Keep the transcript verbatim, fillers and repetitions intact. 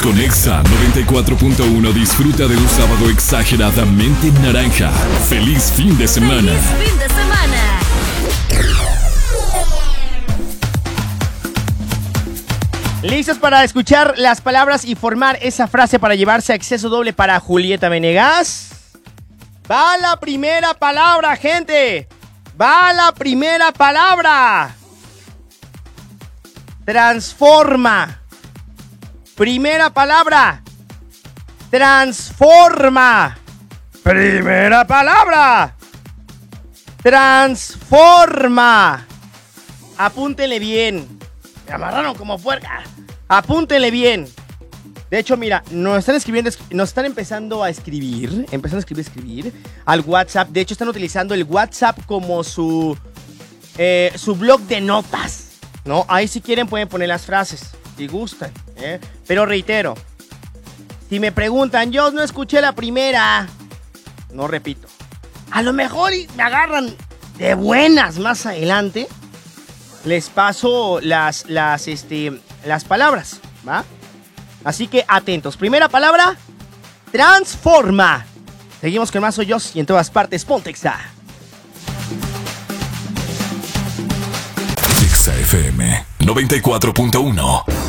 Con Exa noventa y cuatro punto uno disfruta de un sábado exageradamente naranja. ¡Feliz fin de semana! ¡Feliz fin de semana! ¿Listos para escuchar las palabras y formar esa frase para llevarse acceso doble para Julieta Venegas? Va la primera palabra, gente. Va la primera palabra. Transforma. Primera palabra. Transforma. Primera palabra. Transforma. Apúntenle bien. Me amarraron como puerca. Apúntenle bien. De hecho, mira, nos están escribiendo, nos están empezando a escribir, empezando a escribir, escribir al WhatsApp. De hecho, están utilizando el WhatsApp como su, eh, su blog de notas, ¿no? Ahí si quieren pueden poner las frases, si gustan, ¿eh? Pero reitero, si me preguntan, yo no escuché la primera, no repito. A lo mejor me agarran de buenas más adelante, les paso las, las, este, las palabras, ¿va? Así que atentos. Primera palabra, transforma. Seguimos con más hoyos y en todas partes, ponte Exa. Exa F M noventa y cuatro punto uno.